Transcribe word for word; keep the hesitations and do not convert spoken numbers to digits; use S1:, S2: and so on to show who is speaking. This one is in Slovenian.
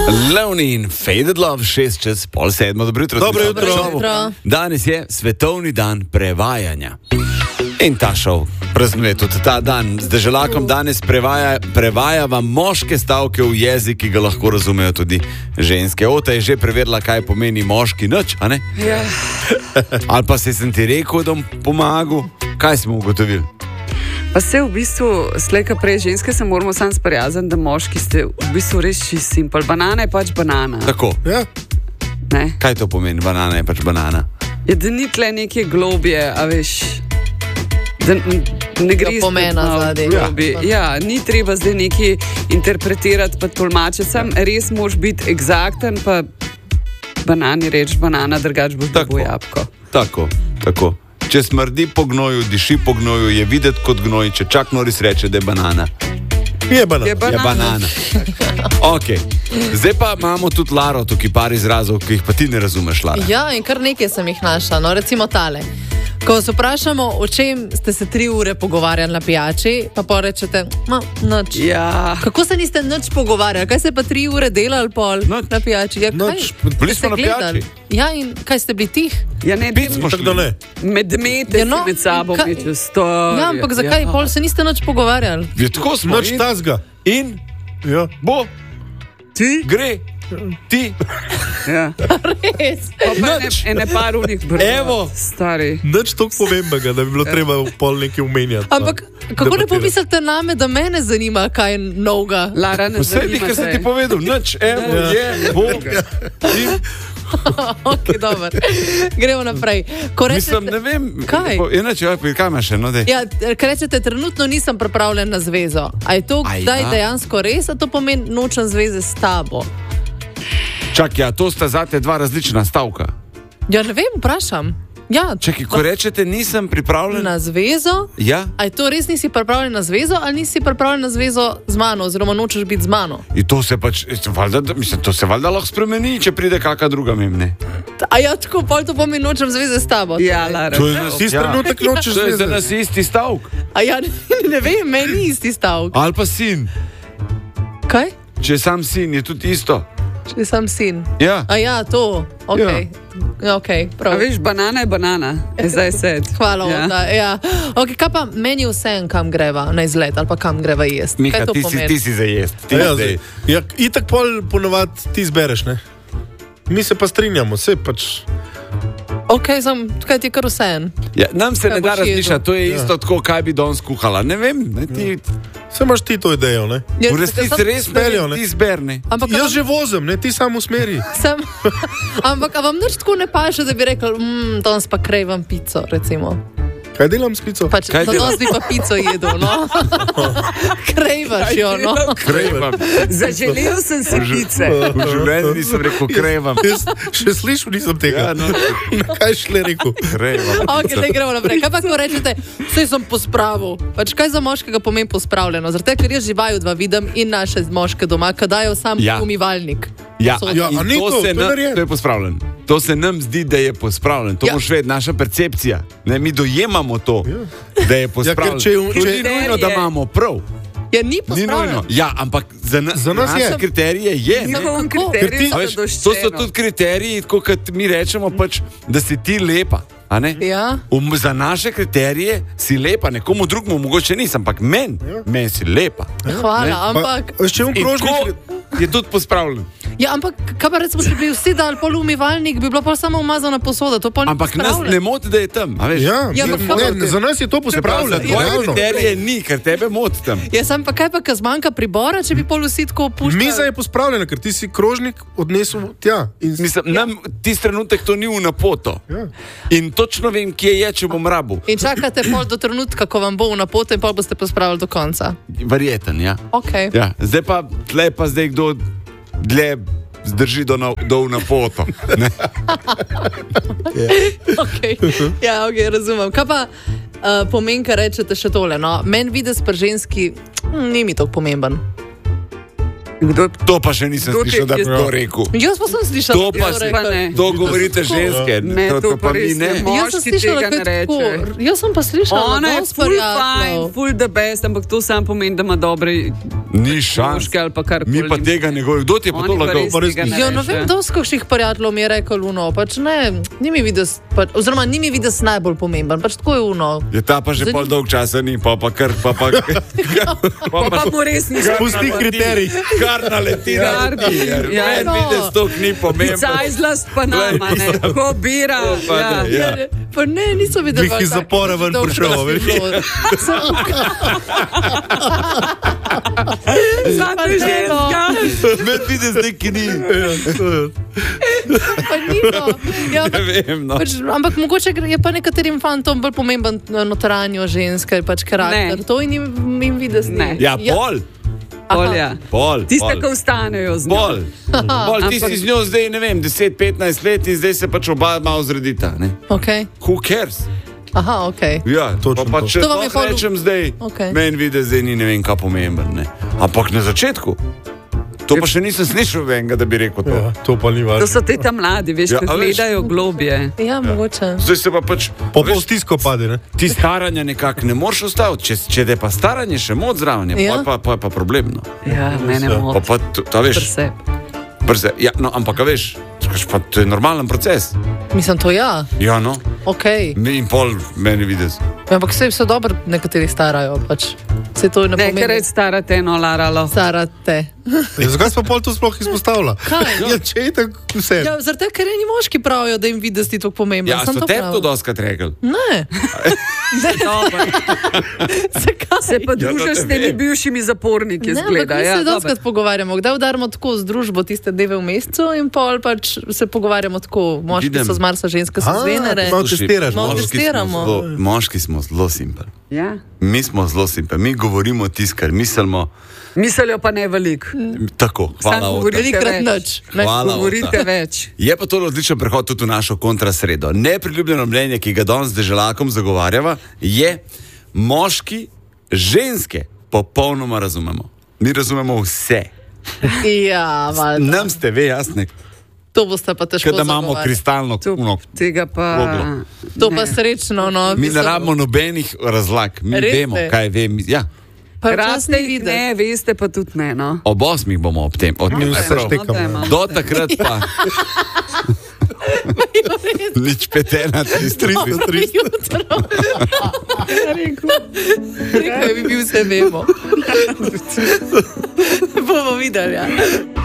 S1: Lonely in Faded Love, šest čez pol sedmo. Dobro jutro.
S2: Dobro jutro.
S1: Danes je svetovni dan prevajanja. In ta šov praznuje tudi ta dan. Z Deželakom danes prevaja, prevajava moške stavke v jezik, ki ga lahko razumejo tudi ženske. Ota je že preverila, kaj pomeni moški nič, a ne?
S3: Ja.
S1: Ali pa se sem ti rekel, da bom pomagal? Kaj smo ugotovili?
S3: Pa se v bistvu, slejka prej ženske se moramo sam sprijazniti, da moški ste v bistvu res čist simpel. Banana je pač banana.
S1: Tako.
S2: Ja.
S3: Ne?
S1: Kaj to pomeni? Banana je pač banana.
S3: Je, da ni tle neke globje, a veš, da ne gre
S4: Ja, pomena zadaj.
S3: globi. Ja, ni treba zdaj neki interpretirati pa tolmačiti, sam res moraš biti eksakten, pa banani reč banana, drugač boš
S1: Tako.
S3: dobil jabko.
S1: Tako, tako. Če smrdi po gnoju, diši po gnoju, je videti kot gnoj, če čak Noris reče, da je banana.
S2: Je banana.
S3: Je banana.
S1: Je banana. Okay. Zdaj pa imamo tudi Laro, tukaj par izrazov, ki jih pa ti ne razumeš, Lara.
S4: Ja, in kar nekaj sem jih našla, no, recimo tale. Ko vas vprašamo, o čem ste se tri ure pogovarjali na pijači, pa pa rečete, ma, nič.
S3: Ja.
S4: Kako se niste nič pogovarjali? Kaj ste pa tri ure delali pol
S1: Nič.
S4: na pijači? Ja, kaj?
S2: Nič.
S1: Bili
S4: Ste
S1: smo na
S4: gledali?
S1: pijači.
S4: Ja, in kaj ste bili tih?
S3: Ja, ne,
S1: Pit smo
S2: Tako da ne.
S3: medmete
S4: Ja,
S3: ja,
S4: no,
S3: no, med sabo
S4: kaj-
S3: biti sto.
S4: Ja, ampak zakaj pol se niste nič pogovarjali?
S1: Je tako smo.
S2: Noč
S1: In,
S2: tazga.
S1: in
S2: Ja.
S1: bo,
S3: Ti?
S1: gre, ti.
S3: Ja.
S4: Res.
S3: Pa pa ene,
S1: Nič.
S3: ene par unih brov.
S1: Evo.
S3: Stari.
S2: Nič toliko pomembnega, da bi bilo treba pol nekaj umenjati. pa
S4: Ampak kako ne
S2: debatirati.
S4: pomislite name, da mene zanima, kaj je novega?
S3: Lara, ne
S1: Vse
S3: zanima
S1: nekaj sem
S3: te.
S1: ti povedal, nič, evo,
S2: Ja.
S1: je, bo. In,
S4: Ok, dobro. Gremo naprej. Ko rečete,
S1: mislim, ne vem.
S4: Kaj?
S1: Inače, ja, kaj imaš še, no, dej.
S4: Ja, ker rečete, trenutno nisem pripravljen na zvezo. A je to
S1: A
S4: kdaj
S1: ja?
S4: dejansko res, a to pomeni nočem zveze s tabo?
S1: Čak, ja, to sta zate dva različna stavka.
S4: Ja, ne vem, vprašam. Ja,
S1: Čakaj, ko rečete, nisem pripravljen.
S4: na zvezo.
S1: Ja,
S4: A je to res nisi pripravljen na zvezo, ali nisi pripravljen na zvezo z mano, oziroma nočeš biti z mano?
S1: in to se pač, valjda, mislim, to se valjda lahko spremeni, če pride kakšna druga mem,
S4: A ja, tako pol to pomeni nočem zveze s tabo.
S3: Ja, Lara.
S1: To je nas,
S2: Tisti trenutek nočeš
S1: to je za
S2: zveze.
S1: nas isti stavek.
S4: A ja, ne, ne vem, meni ni isti stavek.
S1: Ali pa sin.
S4: Kaj?
S1: Če je sam sin, je tudi isto.
S4: Če sem sin.
S1: Ja.
S4: A ja, to, ok. Ja. Okay,
S3: A
S4: prav.
S3: veš, banana je banana. Je zdaj sed.
S4: Hvala,
S3: Ja.
S4: ja. Ja. Okay, kaj pa meni vsem, kam greva na izlet ali pa kam greva jesti?
S1: Miha,
S4: Kaj to
S1: ti si,
S4: pomeni?
S1: ti si za jest. Ti
S2: Ja,
S1: zdaj.
S2: ja, itak pol ponovadi ti zbereš, ne? Mi se pa strinjamo, vse pač.
S4: Ok, sem, kaj ti je kar vsem.
S1: Ja, nam se
S4: Kaj
S1: ne da
S4: boš jedel?
S1: razmišljati, to je
S2: Ja.
S1: isto tako, kaj bi danes kuhala. Ne vem, ne, ti,
S2: Vse imaš ti to idejo, ne?
S4: Ja,
S1: v resnici res
S2: speljejo,
S1: ne,
S2: ne.
S1: ti zberni.
S4: Ampak, a
S2: Jaz
S4: vam,
S2: že vozim, ne? Ti samo usmeri.
S4: sem, ampak a vam nič tako ne paše, da bi rekel, mmm, danes pa krejvam pico, recimo.
S2: Kaj delam s pico?
S4: Pač,
S1: Kaj
S4: no,
S1: delaš?
S4: danes bi pa pico jedel, no. Krejvaš jo, no.
S1: Krevam.
S3: Zaželel sem si pice.
S1: V življenju nisem rekel krevam.
S2: Jaz še slišal nisem tega.
S1: Ja, no.
S2: Na kaj šle rekel?
S1: Krevam.
S4: Ok, zdaj gremo naprej. Kaj pa, ko rečete, vse sem pospravil? Pač kaj za moškega pomeni pospravljeno? Zato, ker jaz živaju dva vidim in naše moške doma, ki dajo sam
S1: Ja.
S4: umivalnik.
S1: Ja,
S4: So-
S2: Ja,
S1: in
S2: a ni to,
S1: se
S2: to je
S1: nam,
S2: narejeno.
S1: to je pospravljen. To se nam zdi, da je pospravljen. To
S4: Ja.
S1: moš vedeti, naša percepcija. Ne, mi dojemamo to, da je pospravljen.
S2: če je-
S1: To
S2: če-
S1: ni nujno, da imamo prav.
S4: Ja, ni
S1: Ni
S4: pospravljeno.
S1: nujno. Ja, ampak za, na,
S2: Za nas
S1: naše
S2: je.
S1: kriterije je. ne.
S3: Njihov
S4: Kako?
S3: kriterij
S2: Ker ti-
S1: A
S3: je
S1: veš, to so tudi kriteriji, tako kot mi rečemo, pač, da si ti lepa. a ne?
S4: Ja.
S1: Um, za naše kriterije si lepa, nekomu drugemu mogoče nisem, ampak meni men si lepa.
S4: Hvala,
S1: Ne?
S4: ampak.
S2: Veš, če je v
S1: In
S2: krožnik.
S1: tako je tudi pospravljen.
S4: Ja, ampak kaj pa recimo, če bi vsi dali pol umivalnik, bi bila pa samo umazana posoda. To pa ni
S1: Ampak nas
S4: pospravljeno.
S1: ne moti, da je tam. a veš?
S2: Ja,
S4: Ja, ampak
S2: ne,
S4: kako-
S2: ne, za nas je to
S1: Za
S2: pospravljeno.
S1: tvoje
S2: realno.
S1: kriterije ni, ker tebe moti tam.
S4: Ja, sem pa kaj pa, kaj zmanjka pribora, če bi pol vsi tako opuščali.
S2: Miza je pospravljena, ker ti si krožnik odnesel tja. In
S1: Mislim, ja. nam tisti trenutek to ni v napoto.
S2: Ja.
S1: In točno vem, kje je, če bom rabu.
S4: In čakate pol do trenutka, ko vam bo v napoto in pol boste pospravili do konca.
S1: Verjeten, ja.
S4: Okay.
S1: ja. Zdaj pa, tle pa zdaj kdo dlje zdrži do, na, do v napoto. Ne?
S4: Okay. Ja, okay, razumem. Kaj pa uh, pomeni, kar rečete še tole? No? Meni videz pri ženski hm, ni mi tako pomemben.
S3: Kdo,
S1: To pa še nisem
S3: Kdo ti-
S1: slišal, da bi
S3: jaz-
S1: to rekel.
S4: Jaz pa sem slišala,
S1: To
S4: da
S1: pa
S4: je
S1: se-
S4: rekel.
S3: pa ne.
S1: To govorite ženske,
S3: Ne,
S1: to,
S3: to
S1: to pa
S3: pa
S1: mi
S3: res
S1: ne.
S3: ne.
S4: Jaz sem
S3: Moški
S4: slišala,
S3: tega
S4: da je
S3: ne
S4: tako.
S3: reče.
S4: Jaz sem pa slišala,
S3: Ona
S4: da
S3: je
S4: je
S3: full fine, full the best, ampak to sam pomeni, da ima dobre
S1: Ni šans.
S3: moški ali pa karkoli.
S1: Mi pa tega ne govorimo. Kdo ti je pa
S3: Oni
S1: to
S3: pa
S1: lagal?
S3: res
S1: Pa res
S3: tega
S1: mi-
S3: ne
S4: Ja, ne
S3: veš,
S4: vem,
S3: ja.
S4: kdo z kakšnih prijateljev mi je rekel, luno, pač ne, ni mi vides, pač, oziroma ni mi vides najbolj pomemben, pač tako je uno.
S1: Je ta pa že
S4: Zdaj-
S1: pol dolg časa ni, pa pa kar, pa pa...
S3: Pa pa mu res ni
S2: Pusti kriterij.
S1: Kar naleti na
S3: Kar bi, ja.
S1: Meni
S4: No.
S1: vidiš, to ni pomembno.
S3: Cajzlast pa nama, ne, ko bira.
S1: pa
S3: Ja.
S1: ne, ja.
S4: Pa ne, niso videli.
S2: Glih iz zapora ven prišel, veš.
S3: Sam
S4: Pa
S3: te
S4: ne,
S3: ženska.
S1: Meni vidiš, da ki ni.
S4: Pa ni to. Ja,
S1: Ne vem, no.
S4: pač, ampak mogoče gre- je pa nekaterim fantom bolj pomemben notranjo ženske, pač karakter.
S3: Ne.
S4: To in jim, jim vides ni.
S3: Ne.
S1: Ja, pol.
S3: Olja.
S1: Pol.
S3: Tiste,
S1: pol.
S3: ki ostanejo z njo.
S1: Pol. Pol, ti
S3: Ampak-
S1: si z njo zdaj, ne vem, deset petnajst let in zdaj se pač oba malo zredita. Ne?
S4: Okay.
S1: Who cares?
S4: Aha, ok.
S1: Ja,
S2: Točno
S1: pa, pa
S2: to.
S1: če
S4: To vam je
S1: sploh
S4: pol-
S1: rečem zdaj,
S4: Okej.
S1: meni vidi, zdaj ni ne vem, kaj pomemben. Ne? Ampak na začetku, to pa še nisem slišal enega, da bi rekel to.
S2: Ja, to pa ni
S3: To
S2: važno.
S3: so te tam mladi, veš,
S1: Ja,
S3: ki
S1: a veš-
S3: gledajo globje.
S4: Ja, mogoče.
S1: Zdaj se pa pač.
S2: Po pol
S1: veš,
S2: stisko pade, ne?
S1: ti staranja nekako ne moreš ostati, če, če te pa staranje še moč zraven,
S4: Ja.
S1: ja. pa, pa je pa problem. No.
S3: Ja, mene
S2: Ja.
S1: Pa,
S3: moti.
S1: pa, to, to veš,
S3: Prse.
S1: brze, ja, no, ampak a veš, skaš pa, to je normalen proces.
S4: Mislim, to ja.
S1: Ja, no,
S4: Ok.
S1: mi in pol meni vidiš.
S4: Ampak vse so dobro, nekateri starajo. Pač. Se to ne
S3: Ne,
S4: pomeni.
S3: ker reč stara te eno laralo.
S4: Starate.
S2: Ja, zakaj se pa pol to sploh izpostavlja?
S4: Kaj?
S2: Ja, če je tako vse.
S4: Ja, zaradi tega, ker eni moški pravijo, da jim vidiš ti tako pomembno.
S1: Ja,
S4: Samo
S1: so
S4: to
S1: tebi
S4: pravijo.
S1: to doskrat rekli.
S4: Ne.
S3: Dobar.
S4: Zakaj?
S3: Se pa
S1: Ja, to
S3: družiš
S1: ne
S3: s temi
S1: vem.
S3: bivšimi zaporniki,
S4: Ne, ampak
S3: zgleda.
S4: mi
S3: Ja,
S4: se
S3: dober.
S4: doskrat pogovarjamo, kdaj udarimo tako z družbo tiste dneve v mesecu in pol pač se pogovarjamo tako. Moški
S1: Videm.
S4: so z Marsa, ženske so
S2: A,
S4: z Venere.
S2: malo testiraš,
S4: Malo
S1: moški
S4: testiramo.
S1: smo zelo- Moški smo zelo simpel.
S3: Ja.
S1: Mi smo zelo simpel, mi govorimo tisto, kar mislimo.
S3: Mislijo pa ne veliko.
S1: Tako, hvala.
S3: Samo
S1: Ota.
S3: govorite
S4: Velikrat
S3: več.
S4: nič. Ne.
S1: Hvala.
S3: Govorite
S1: Ota.
S3: več.
S1: Je pa to odličen prehod tudi v našo kontrasredo. Nepriljubljeno mnenje, ki ga danes z deželakom zagovarjava, je moški, ženske popolnoma razumemo. Mi razumemo vse.
S4: Ja, valjda.
S1: Nam ste ve jasne,
S4: To boste pa težko.
S1: da imamo
S4: zagovarjati.
S1: kristalno
S3: Tu,
S1: kuno.
S3: tega pa.
S1: Voglo.
S4: To
S3: ne.
S4: pa srečno. No,
S1: Mi ne
S4: mislim,
S1: rabimo nobenih razlag, mi
S4: Res
S1: vemo,
S4: ne.
S1: kaj vemo. Ja.
S4: pa včasih
S3: Raste
S4: ni
S3: jih
S4: videti.
S3: ne, veste pa tudi ne. No.
S1: Ob osmih bomo ob tem. Od
S2: Mi
S1: tem
S2: vse
S1: prav.
S2: štekamo.
S3: dajmo.
S1: Do takrat pa nič petena, tristo.
S4: Jutro. Rekel je, bi bil vse vemo. Bomo videli. Ja.